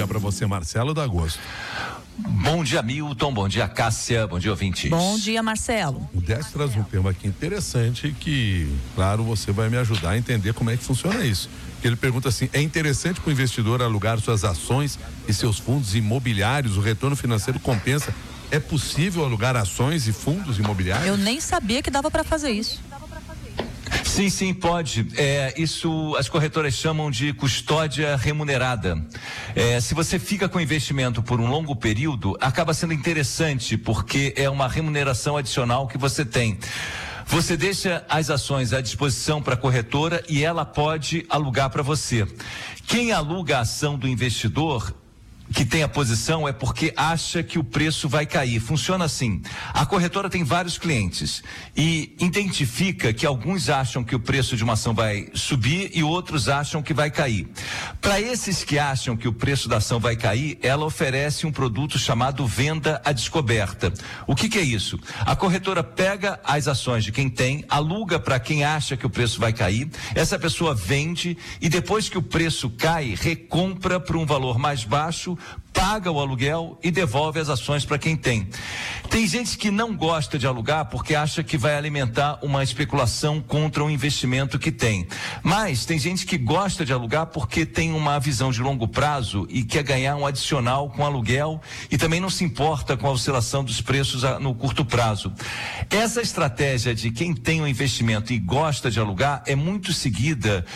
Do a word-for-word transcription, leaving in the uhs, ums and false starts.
dia para você, Marcelo da Agosto. Bom dia, Milton. Bom dia, Cássia. Bom dia, ouvintes. Bom dia, Marcelo. O Décio traz um tema aqui interessante que, claro, você vai me ajudar a entender como é que funciona isso. Ele pergunta assim: é interessante para o investidor alugar suas ações e seus fundos imobiliários? O retorno financeiro compensa? É possível alugar ações e fundos imobiliários? Eu nem sabia que dava para fazer isso. Sim, sim, pode. É, isso as corretoras chamam de custódia remunerada. É, se você fica com investimento por um longo período, acaba sendo interessante, porque é uma remuneração adicional que você tem. Você deixa as ações à disposição para a corretora e ela pode alugar para você. Quem aluga a ação do investidor que tem a posição é porque acha que o preço vai cair. Funciona assim: a corretora tem vários clientes e identifica que alguns acham que o preço de uma ação vai subir e outros acham que vai cair. Para esses que acham que o preço da ação vai cair, ela oferece um produto chamado venda à descoberta. O que que é isso? A corretora pega as ações de quem tem, aluga para quem acha que o preço vai cair, essa pessoa vende e depois que o preço cai, recompra por um valor mais baixo, paga o aluguel e devolve as ações para quem tem. Tem gente que não gosta de alugar porque acha que vai alimentar uma especulação contra o investimento que tem. Mas tem gente que gosta de alugar porque tem uma visão de longo prazo e quer ganhar um adicional com aluguel e também não se importa com a oscilação dos preços no curto prazo. Essa estratégia de quem tem um investimento e gosta de alugar é muito seguida